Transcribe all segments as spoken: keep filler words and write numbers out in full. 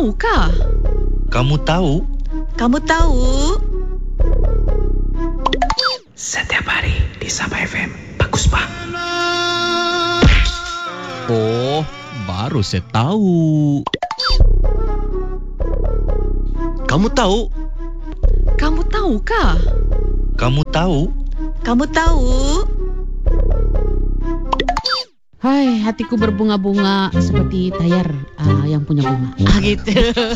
tahukah? Kamu tahu? Kamu tahu? Setiap hari di Sabah F M. Bagus, Pak. Oh, baru saya tahu. Kamu tahu? Kamu tahukah? Kamu tahu? Kamu tahu? Hai, hatiku berbunga-bunga seperti tayar uh, yang punya bunga. Ah, gitu.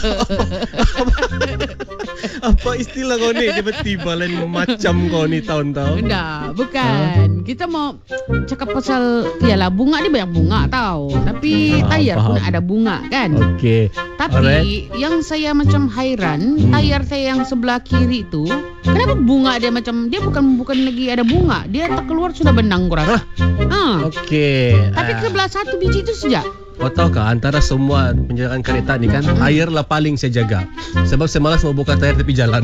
Apa istilah kau ni? Tiba-tiba lain memacam kau ni tahun-tahun. Enggak, bukan. Kita mau cakap pasal, yalah bunga ni banyak bunga tau. Tapi Faham, tayar pun faham. ada bunga kan. Okey. Tapi Alright. yang saya macam hairan, Hmm. tayar saya yang sebelah kiri tu, kenapa bunga dia macam, dia bukan bukan lagi ada bunga. Dia tak keluar sudah benang aku rasa. Ha. Okey. Tapi Ah, sebelah satu biji tu sejak. kau tahu kah antara semua penjagaan kereta ni kan, tayar lah paling saya jaga. Sebab saya malas mau buka tayar tepi jalan.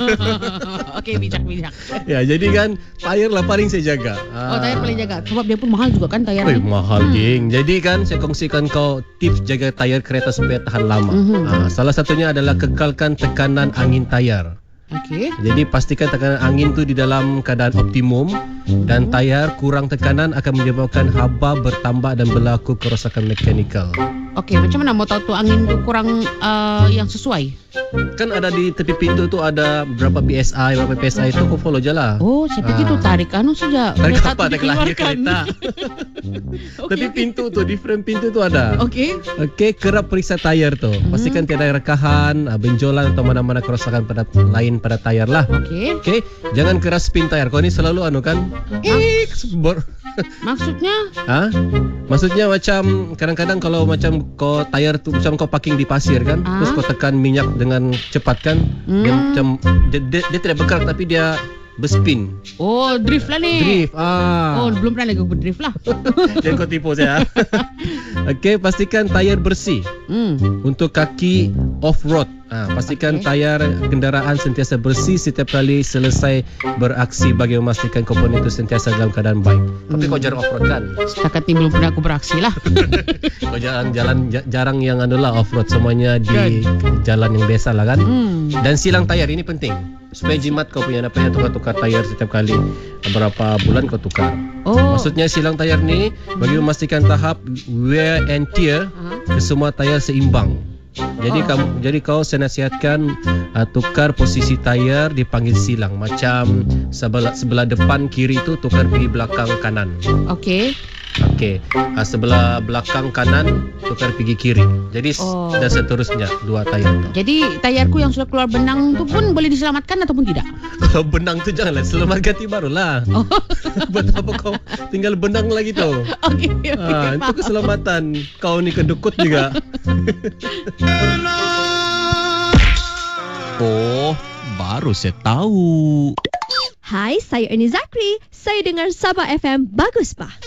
Okey, bijak-bijak. Ya, jadi kan tayar lah paling saya jaga. Oh, tayar paling jaga. Sebab dia pun mahal juga kan tayar Oi, ni. mahal geng. Jadi kan saya kongsikan kau tips jaga tayar kereta supaya tahan lama. Mhm. Ah, salah satunya adalah kekalkan tekanan angin tayar. Okey. Jadi pastikan tekanan angin tu di dalam keadaan optimum dan tayar kurang tekanan akan menyebabkan haba bertambah dan berlaku kerosakan mekanikal. Okey, macam mana mau tahu tu angin tu kurang uh, yang sesuai? Kan ada di tepi pintu tu ada berapa P S I, berapa P S I tu kau follow je lah. Oh, saya fikir Ah. tu tarik anu saja. Tarik Kereta apa? tu Tarik lahir dikeluarkan. kereta. Okey, Tepi okey. pintu tu, di frame pintu tu ada. Okey. Okey, kerap periksa tayar tu. Pastikan tiada rekahan, ah, benjolan atau mana-mana kerosakan pada lain pada tayar lah. Okey. Okey, jangan keras spin tayar. Kau ni selalu anu kan? Ik, bor. Maksudnya? Ha? Maksudnya macam kadang-kadang kalau macam kau tayar tu macam kau parking di pasir kan, Ah. terus kau tekan minyak dengan cepat kan, dia Hmm. macam dia, dia, dia tidak bergerak tapi dia berspin. Oh, drift lah ni. Drift. Ah. Oh, belum pernah lagi aku berdrift lah. Jangan kau tipu saya. Okey, pastikan tayar bersih. Hmm. Untuk kaki off-road, ha, pastikan Okey. tayar kendaraan sentiasa bersih setiap kali selesai beraksi bagi memastikan komponen itu sentiasa dalam keadaan baik. Tapi Hmm. kau jarang off-road kan? Setakat ni belum pernah aku beraksi lah. Kau jarang jalan ja- jarang yang anu lah off-road, semuanya di jalan yang biasa lah kan? Hmm. Dan silang tayar ini penting supaya jimat kau punya apa yang tukar-tukar tayar setiap kali berapa bulan kau tukar. Oh. Maksudnya silang tayar ni bagi memastikan tahap wear and tear Ha? ke semua tayar seimbang. Jadi Oh. kamu jadi kau saya nasihatkan uh, tukar posisi tayar dipanggil silang. Macam sebelah sebelah depan kiri tu tukar pergi belakang kanan. Okey. Okey. Uh, sebelah belakang kanan tukar pergi kiri. Jadi Oh. oh. dan seterusnya dua tayar tu. Jadi tayarku yang sudah keluar benang tu pun boleh diselamatkan ataupun tidak? Kalau benang tu janganlah, selamat ganti barulah. Oh. Buat apa kau tinggal benang lagi tu? Okey, okey. Ah, itu faham. keselamatan. Kau ni kedukut juga. Oh, baru saya tahu. Hai, saya Ernie Zakri. Saya dengar Sabah F M. Bagus, Pak.